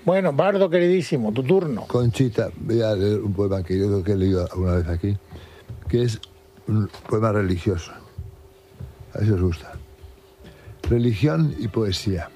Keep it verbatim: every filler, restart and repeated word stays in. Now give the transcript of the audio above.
Bueno, Bardo queridísimo, tu turno. Conchita, voy a leer un poema que yo creo que he leído alguna vez aquí, que es un poema religioso. A ver si os gusta. Religión y poesía.